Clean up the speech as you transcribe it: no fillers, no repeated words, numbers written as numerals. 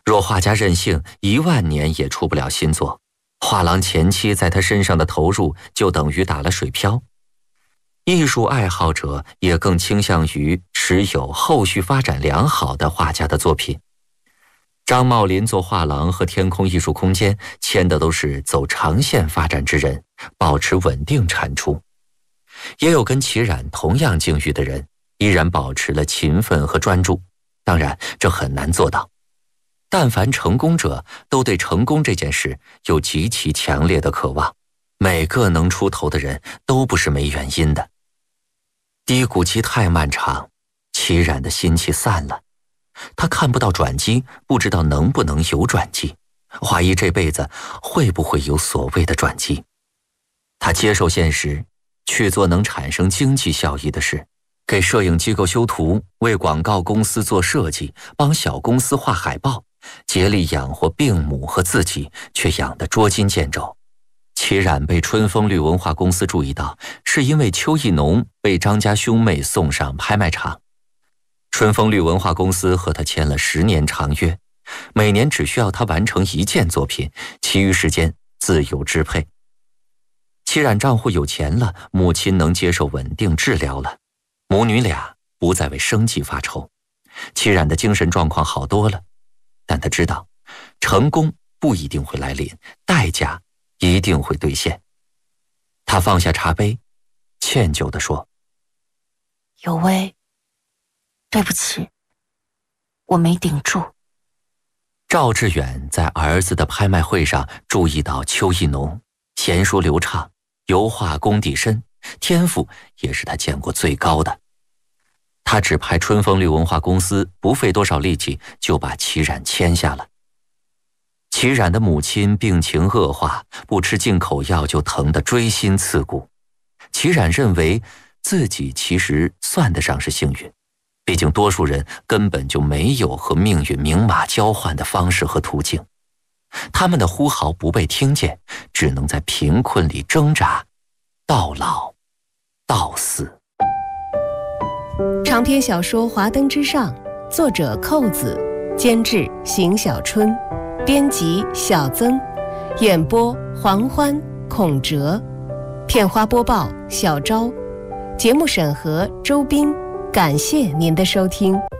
若画家任性，10000年也出不了新作。画廊前期在他身上的投入就等于打了水漂。艺术爱好者也更倾向于持有后续发展良好的画家的作品。张茂林做画廊和天空艺术空间签的都是走长线发展之人，保持稳定产出。也有跟齐冉同样境遇的人，依然保持了勤奋和专注。当然，这很难做到。但凡成功者都对成功这件事有极其强烈的渴望，每个能出头的人都不是没原因的。低谷期太漫长，齐冉的心气散了。他看不到转机，不知道能不能有转机，怀疑这辈子会不会有所谓的转机。他接受现实，去做能产生经济效益的事，给摄影机构修图，为广告公司做设计，帮小公司画海报，竭力养活病母和自己，却养得捉襟见肘。齐冉被春风绿文化公司注意到，是因为邱意农被张家兄妹送上拍卖场。春风绿文化公司和他签了10年长约，每年只需要他完成1件作品，其余时间自由支配。齐冉账户有钱了，母亲能接受稳定治疗了，母女俩不再为生计发愁。齐冉的精神状况好多了，但他知道成功不一定会来临，代价一定会兑现。他放下茶杯，歉疚地说： 有为，对不起，我没顶住。 赵志远在儿子的拍卖会上注意到邱意农娴熟流畅，油画功底深，天赋也是他见过最高的。他只派春风绿文化公司不费多少力气就把齐冉签下了。齐冉的母亲病情恶化，不吃进口药就疼得锥心刺骨。齐冉认为自己其实算得上是幸运，毕竟多数人根本就没有和命运明码交换的方式和途径。他们的呼号不被听见，只能在贫困里挣扎，到老到死。 长篇小说《华灯之上》，作者扣子，监制邢小春，编辑小曾，演播黄欢、孔哲，片花播报小昭，节目审核周斌。感谢您的收听。